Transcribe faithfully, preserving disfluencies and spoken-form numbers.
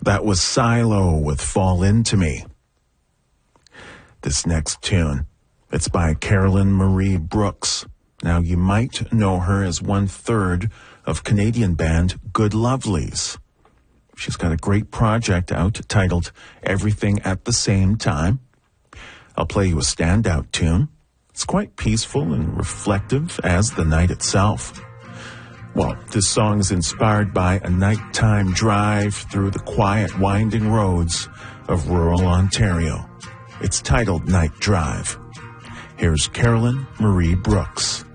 That was Silo with Fall Into Me. This next tune, it's by Carolyn Marie Brooks. Now, you might know her as one-third of Canadian band Good Lovelies. She's got a great project out titled Everything at the Same Time. I'll play you a standout tune. It's quite peaceful and reflective as the night itself. Well, this song is inspired by a nighttime drive through the quiet, winding roads of rural Ontario. It's titled Night Drive. Here's Carolyn Marie Brooks.